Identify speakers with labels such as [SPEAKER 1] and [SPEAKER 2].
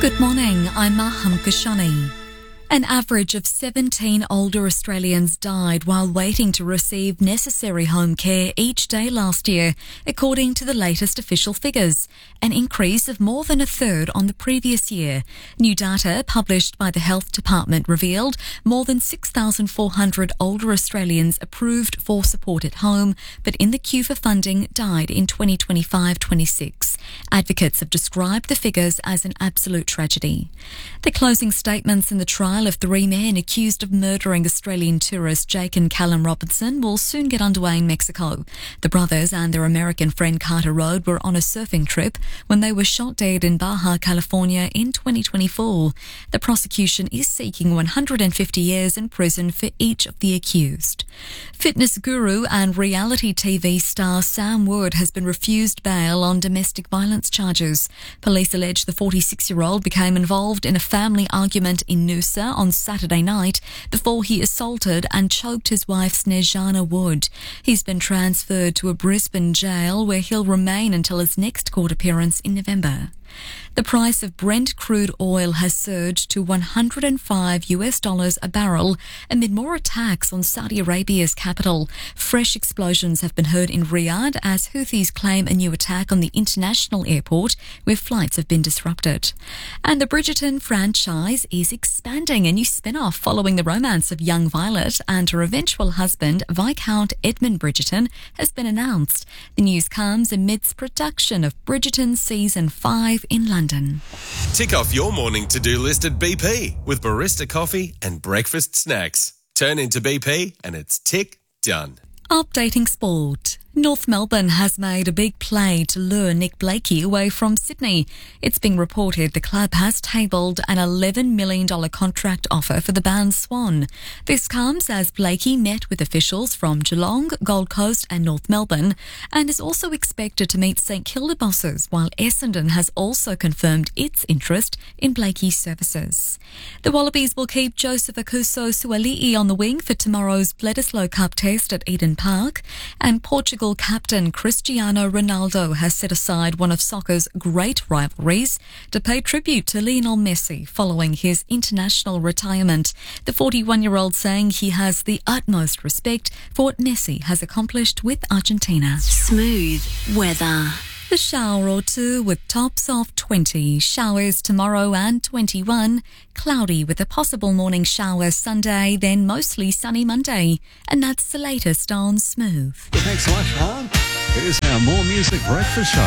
[SPEAKER 1] Good morning, I'm Maham Kashani. An average of 17 older Australians died while waiting to receive necessary home care each day last year, according to the latest official figures, an increase of more than a third on the previous year. New data published by the Health Department revealed more than 6,400 older Australians approved for support at home, but in the queue for funding died in 2025-26. Advocates have described the figures as an absolute tragedy. The closing statements in the trial of three men accused of murdering Australian tourist Jake and Callum Robinson will soon get underway in Mexico. The brothers and their American friend Carter Road were on a surfing trip when they were shot dead in Baja California in 2024. The prosecution is seeking 150 years in prison for each of the accused. Fitness guru and reality TV star Sam Wood has been refused bail on domestic violence charges. Police allege the 46-year-old became involved in a family argument in Noosa on Saturday night before he assaulted and choked his wife Snezana Wood. He's been transferred to a Brisbane jail where he'll remain until his next court appearance in November. The price of Brent crude oil has surged to $105 a barrel amid more attacks on Saudi Arabia's capital. Fresh explosions have been heard in Riyadh as Houthis claim a new attack on the international airport where flights have been disrupted. And the Bridgerton franchise is expanding. A new spin-off following the romance of young Violet and her eventual husband, Viscount Edmund Bridgerton, has been announced. The news comes amidst production of Bridgerton Season 5 in London.
[SPEAKER 2] Tick off your morning to-do list at BP with barista coffee and breakfast snacks. Turn into BP and it's tick done.
[SPEAKER 1] Updating sport. North Melbourne has made a big play to lure Nick Blakey away from Sydney. It's been reported the club has tabled an $11 million contract offer for the band Swan. This comes as Blakey met with officials from Geelong, Gold Coast and North Melbourne and is also expected to meet St Kilda bosses, while Essendon has also confirmed its interest in Blakey's services. The Wallabies will keep Joseph Akuso Suali'i on the wing for tomorrow's Bledisloe Cup test at Eden Park, and Portugal captain Cristiano Ronaldo has set aside one of soccer's great rivalries to pay tribute to Lionel Messi following his international retirement. The 41-year-old saying he has the utmost respect for what Messi has accomplished with Argentina.
[SPEAKER 3] Smooth weather.
[SPEAKER 1] A shower or two with tops of 20. Showers tomorrow and 21. Cloudy with a possible morning shower Sunday, then mostly sunny Monday. And that's the latest on Smooth.
[SPEAKER 4] Thanks so much, Hon. Here's our More Music Breakfast Show.